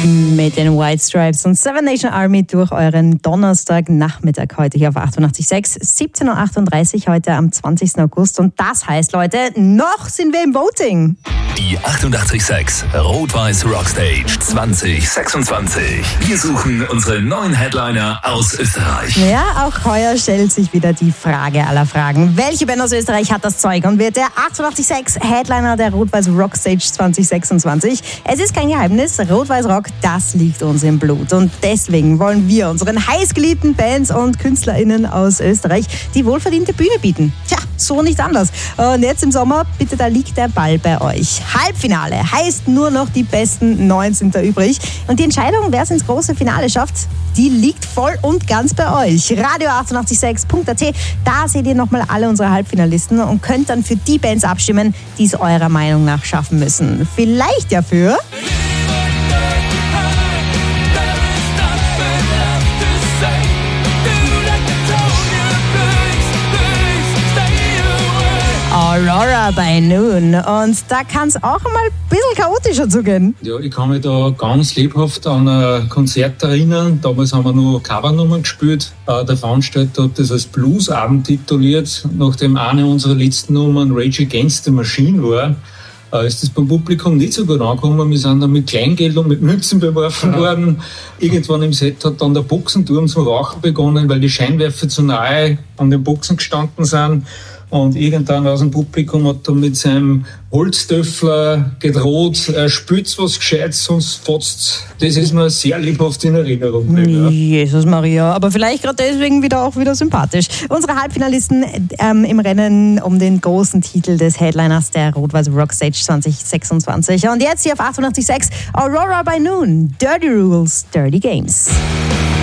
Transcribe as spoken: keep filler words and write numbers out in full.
mit den White Stripes und Seven Nation Army durch euren Donnerstagnachmittag heute hier auf achtundachtzig Komma sechs. siebzehn Uhr achtunddreißig heute am zwanzigsten August. Und das heißt, Leute, noch sind wir im Voting. Die achtundachtzig Komma sechs Rot-Weiß Rockstage zwanzig sechsundzwanzig. Wir suchen unsere neuen Headliner aus Österreich. Ja, auch heuer stellt sich wieder die Frage aller Fragen. Welche Band aus Österreich hat das Zeug und wird der achtundachtzig Komma sechs Headliner der Rot-Weiß Rockstage zwanzig sechsundzwanzig? Es ist kein Geheimnis, Rot-Weiß Rock, das liegt uns im Blut. Und deswegen wollen wir unseren heißgeliebten Bands und KünstlerInnen aus Österreich die wohlverdiente Bühne bieten. Tja, so nicht anders. Und jetzt im Sommer, bitte, da liegt der Ball bei euch. Halbfinale heißt, nur noch die besten neun sind da übrig. Und die Entscheidung, wer es ins große Finale schafft, die liegt voll und ganz bei euch. radio achtundachtzig Komma sechs Punkt a t, da seht ihr nochmal alle unsere Halbfinalisten und könnt dann für die Bands abstimmen, die es eurer Meinung nach schaffen müssen. Vielleicht ja für... Aurora by Noon. Und da kann es auch einmal ein bisschen chaotischer zugehen. Ja, ich kann mich da ganz lebhaft an ein Konzert erinnern. Damals haben wir noch Covernummern gespielt. Der Veranstalter hat das als Bluesabend tituliert, nachdem eine unserer letzten Nummern Rage Against the Machine war. Ist das beim Publikum nicht so gut angekommen. Wir sind dann mit Kleingeld und mit Münzen beworfen ja. worden. Irgendwann im Set hat dann der Boxenturm zum Rauchen begonnen, weil die Scheinwerfer zu nahe an den Boxen gestanden sind. Und irgendwann aus dem Publikum hat er mit seinem Holztöffler gedroht, er spürt was Gescheites, sonst fotzt. Das ist mir sehr lebhaft in Erinnerung. Ja. Jesus Maria, aber vielleicht gerade deswegen wieder auch wieder sympathisch. Unsere Halbfinalisten ähm, im Rennen um den großen Titel des Headliners der Rot-Weiß Rockstage zwanzig sechsundzwanzig. Und jetzt hier auf achtundachtzig Komma sechs Aurora by Noon, Dirty Rules, Dirty Games.